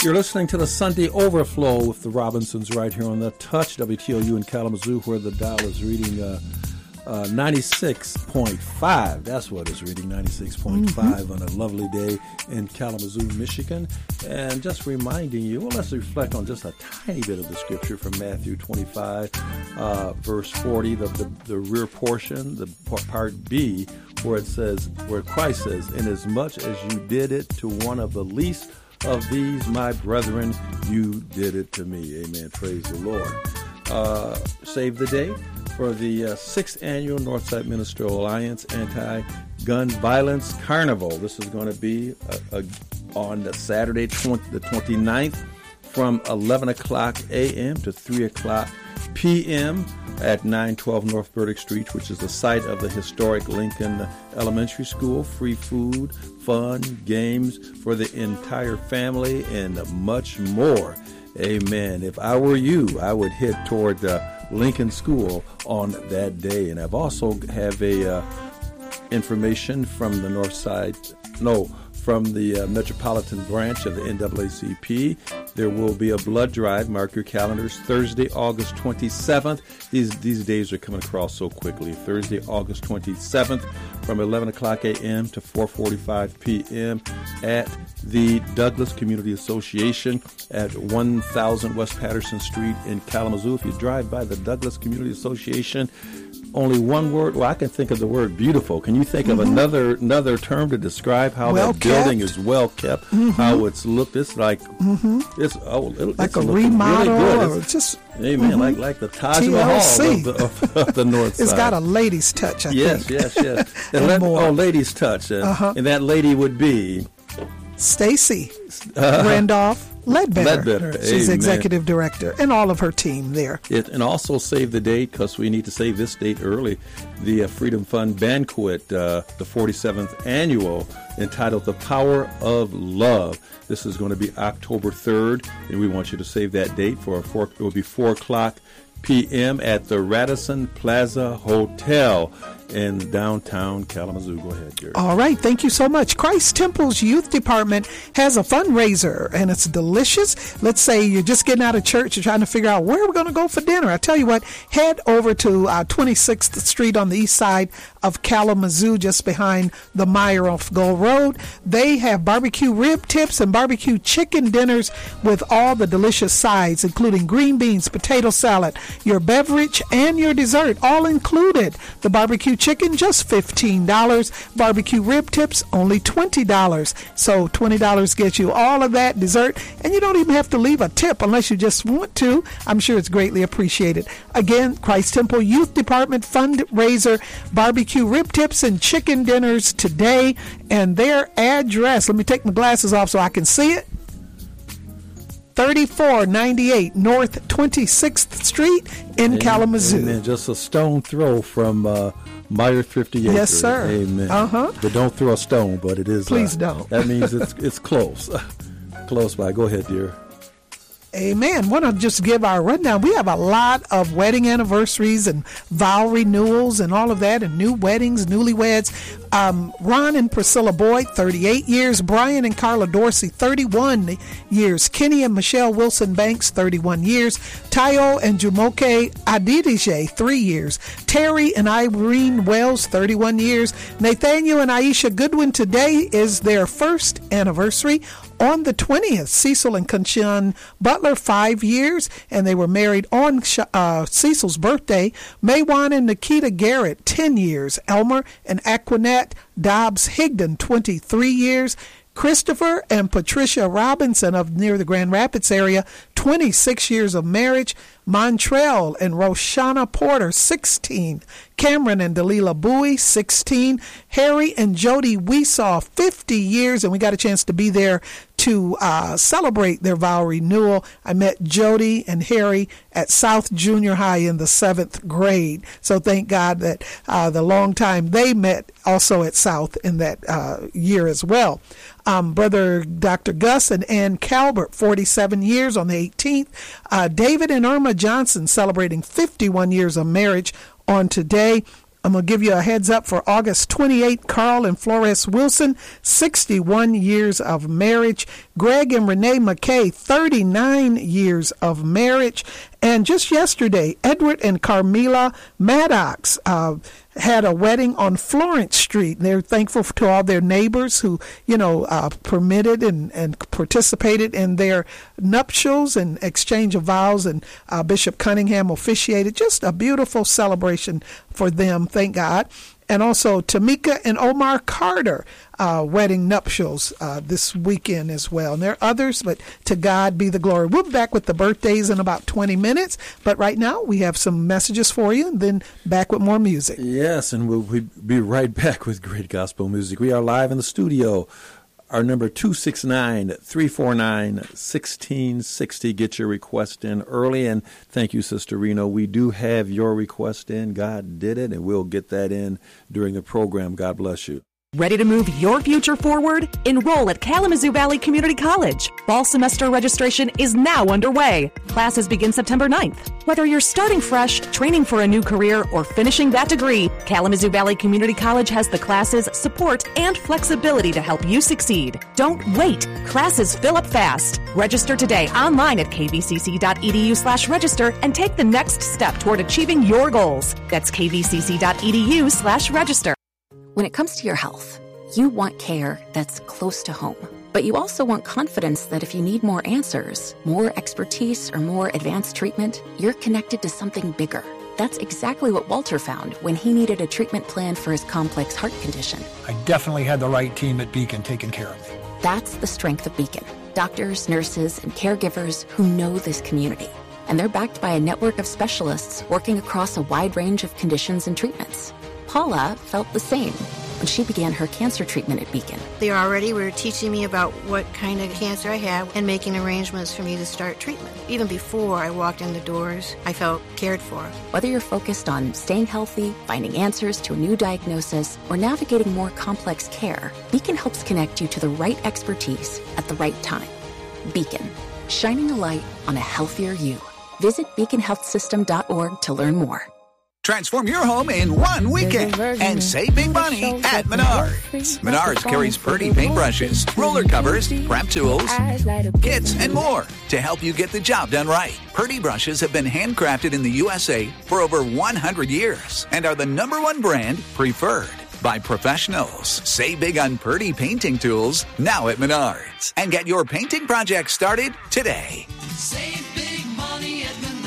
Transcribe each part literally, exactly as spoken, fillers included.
You're listening to the Sunday Overflow with the Robinsons right here on The Touch, W T O U in Kalamazoo, where the dial is reading uh, uh, ninety-six point five. That's what it's reading, ninety-six point five mm-hmm. on a lovely day in Kalamazoo, Michigan. And just reminding you, well, let's reflect on just a tiny bit of the scripture from Matthew twenty-five, uh, verse forty, the, the, the rear portion, the part B, where it says, where Christ says, "Inasmuch as you did it to one of the least of these, my brethren, you did it to me." Amen. Praise the Lord. Uh, save the day for the uh, sixth annual Northside Ministerial Alliance Anti-Gun Violence Carnival. This is going to be uh, uh, on the Saturday, twenty, the twenty-ninth, from eleven o'clock a.m. to three o'clock p.m. at nine twelve North Burdick Street, which is the site of the historic Lincoln Elementary School. Free food, fun, games for the entire family, and much more. Amen. If I were you, I would head toward uh, Lincoln School on that day. And I've also have a uh, information from the North Side, no, from the uh, Metropolitan Branch of the N double A C P. There will be a blood drive. Mark your calendars. Thursday, August twenty-seventh. These these days are coming across so quickly. Thursday, August twenty-seventh, from eleven o'clock a.m. to four forty-five p.m. at the Douglas Community Association at one thousand West Patterson Street in Kalamazoo. If you drive by the Douglas Community Association, only one word. Well, I can think of the word beautiful. Can you think mm-hmm. of another another term to describe how well that kept. building is well kept, mm-hmm. how it's looked? It's like mm-hmm. it's oh, it, like it's a remodel, really or it's, just amen, mm-hmm. like like the Taj Mahal of the, of, of the North Side. It's got a lady's touch, I yes, think. Yes, yes, yes. and let, more. Oh, lady's touch, uh, uh-huh. and that lady would be Stacy uh, Randolph Ledbetter. Ledbetter. She's Amen. Executive Director, and all of her team there. It, and also save the date, because we need to save this date early. The uh, Freedom Fund Banquet, uh, the forty-seventh annual, entitled "The Power of Love." This is going to be October third, and we want you to save that date for a four. It will be four o'clock p.m. at the Radisson Plaza Hotel in downtown Kalamazoo. Go ahead, Jerry. All right. Thank you so much. Christ Temple's Youth Department has a fundraiser, and it's delicious. Let's say you're just getting out of church and trying to figure out where we're going to go for dinner. I tell you what, head over to uh, twenty-sixth Street on the east side of Kalamazoo, just behind the Meyer off Gold Road. They have barbecue rib tips and barbecue chicken dinners with all the delicious sides, including green beans, potato salad, your beverage, and your dessert, all included. The barbecue chicken, just fifteen dollars. Barbecue rib tips, only twenty dollars. So twenty dollars gets you all of that dessert, and you don't even have to leave a tip unless you just want to. I'm sure it's greatly appreciated. Again, Christ Temple Youth Department fundraiser, barbecue rib tips and chicken dinners today, and their address, let me take my glasses off so I can see it. thirty-four ninety-eight North twenty-sixth Street in Amen. Kalamazoo. Amen. Just a stone throw from uh, Meyer Thrifty Acre. Yes, sir. Amen. Uh-huh. But don't throw a stone, but it is. Please uh, don't. That means it's it's close. Close by. Go ahead, dear. Amen. Want to just give our rundown. We have a lot of wedding anniversaries and vow renewals and all of that, and new weddings, newlyweds. Um, Ron and Priscilla Boyd, thirty-eight years. Brian and Carla Dorsey, thirty-one years. Kenny and Michelle Wilson Banks, thirty-one years. Tayo and Jumoke Adidije, three years. Terry and Irene Wells, thirty-one years. Nathaniel and Aisha Goodwin, today is their first anniversary. On the twentieth, Cecil and Kanchan Butler, five years, and they were married on uh, Cecil's birthday. Maywan and Nikita Garrett, ten years. Elmer and Aquanette Dobbs Higdon, twenty-three years. Christopher and Patricia Robinson of near the Grand Rapids area, twenty-six years of marriage. Montrell and Roshana Porter, sixteen. Cameron and Delilah Bowie, sixteen. Harry and Jody Weesaw, fifty years, and we got a chance to be there to uh, celebrate their vow renewal. I met Jody and Harry at South Junior High in the seventh grade. So thank God that uh, the long time they met also at South in that uh, year as well. Um, Brother Doctor Gus and Ann Calbert, forty-seven years on the eighteenth. Uh, David and Irma Johnson celebrating fifty-one years of marriage on today. I'm going to give you a heads up for August twenty-eighth. Carl and Flores Wilson, sixty-one years of marriage. Greg and Renee McKay, thirty-nine years of marriage. And just yesterday, Edward and Carmela Maddox uh, had a wedding on Florence Street. They're thankful to all their neighbors who, you know, uh, permitted and, and participated in their nuptials and exchange of vows. And uh, Bishop Cunningham officiated. Just a beautiful celebration for them, thank God. And also Tamika and Omar Carter uh, wedding nuptials uh, this weekend as well. And there are others, but to God be the glory. We'll be back with the birthdays in about twenty minutes. But right now we have some messages for you and then back with more music. Yes, and we'll be right back with great gospel music. We are live in the studio. Our number two six nine, three four nine, one six six zero. Get your request in early. And thank you, Sister Reno. We do have your request in. God did it, and we'll get that in during the program. God bless you. Ready to move your future forward? Enroll at Kalamazoo Valley Community College. Fall semester registration is now underway. Classes begin September ninth. Whether you're starting fresh, training for a new career, or finishing that degree, Kalamazoo Valley Community College has the classes, support, and flexibility to help you succeed. Don't wait. Classes fill up fast. Register today online at kvcc.edu slash register and take the next step toward achieving your goals. That's kvcc.edu slash register. When it comes to your health, you want care that's close to home. But you also want confidence that if you need more answers, more expertise, or more advanced treatment, you're connected to something bigger. That's exactly what Walter found when he needed a treatment plan for his complex heart condition. I definitely had the right team at Beacon taking care of me. That's the strength of Beacon. Doctors, nurses, and caregivers who know this community. And they're backed by a network of specialists working across a wide range of conditions and treatments. Paula felt the same when she began her cancer treatment at Beacon. They already were teaching me about what kind of cancer I had and making arrangements for me to start treatment. Even before I walked in the doors, I felt cared for. Whether you're focused on staying healthy, finding answers to a new diagnosis, or navigating more complex care, Beacon helps connect you to the right expertise at the right time. Beacon, shining a light on a healthier you. Visit beacon health system dot org to learn more. Transform your home in one weekend and save big money at Menards. Menards carries Purdy paintbrushes, roller covers, prep tools, kits, and more to help you get the job done right. Purdy brushes have been handcrafted in the U S A for over one hundred years and are the number one brand preferred by professionals. Save big on Purdy painting tools now at Menards and get your painting project started today. Save big money at Menards.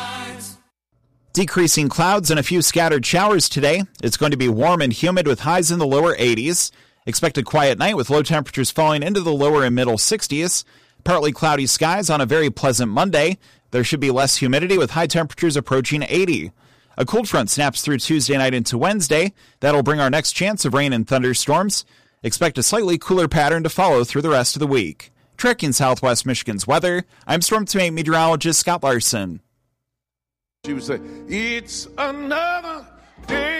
Decreasing clouds and a few scattered showers today. It's going to be warm and humid with highs in the lower eighties. Expect a quiet night with low temperatures falling into the lower and middle sixties. Partly cloudy skies on a very pleasant Monday. There should be less humidity with high temperatures approaching eighty. A cold front snaps through Tuesday night into Wednesday. That'll bring our next chance of rain and thunderstorms. Expect a slightly cooler pattern to follow through the rest of the week. Tracking Southwest Michigan's weather, I'm Storm Team meteorologist Scott Larson. She would say, it's another day.